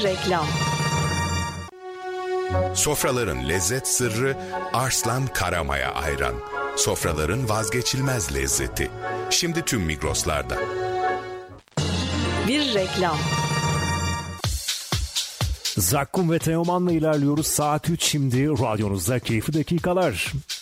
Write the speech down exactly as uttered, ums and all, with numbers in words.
reklam. Sofraların lezzet sırrı Arslan Karamaya Ayran. Sofraların vazgeçilmez lezzeti. Şimdi tüm Migros'larda. Bir reklam. Zakkum ve Teoman'la ilerliyoruz. Saat üç şimdi radyonuzda keyifli dakikalar.